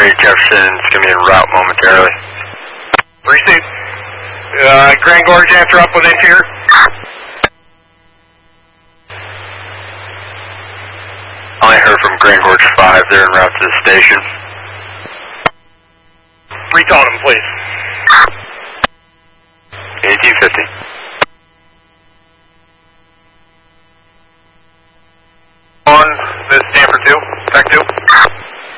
Gary Jefferson's going to be en route momentarily. Receive. Grand Gorge answer up with interior. I heard from Grand Gorge 5, they're en route to the station. Retone them, please.